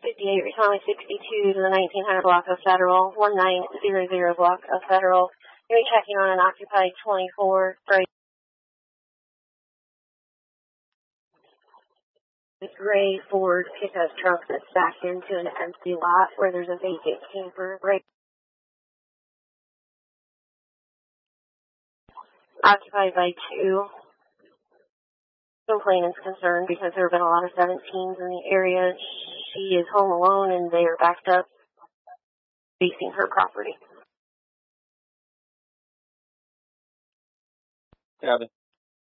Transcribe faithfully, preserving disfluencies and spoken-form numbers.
fifty-eight, responding sixty-two to the nineteen hundred block of Federal, one nine zero zero block of Federal. You're checking on an occupied twenty-four, gray, gray Ford pickup truck that's backed into an empty lot where there's a vacant camper. Right. Occupied by two. Complainant's concerned because there have been a lot of seventeens in the area. She is home alone and they are backed up facing her property. Got it.